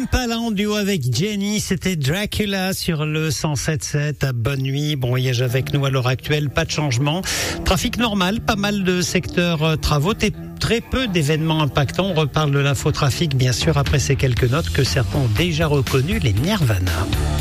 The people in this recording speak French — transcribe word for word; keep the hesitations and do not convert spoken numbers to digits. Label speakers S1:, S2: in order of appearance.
S1: Impala en duo avec Jenny, c'était Dracula sur le cent sept sept. Bonne nuit, bon voyage avec nous à l'heure actuelle, pas de changement. Trafic normal, pas mal de secteurs euh, travaux, t- très peu d'événements impactants. On reparle de l'infotrafic bien sûr après ces quelques notes que certains ont déjà reconnues, les Nirvana.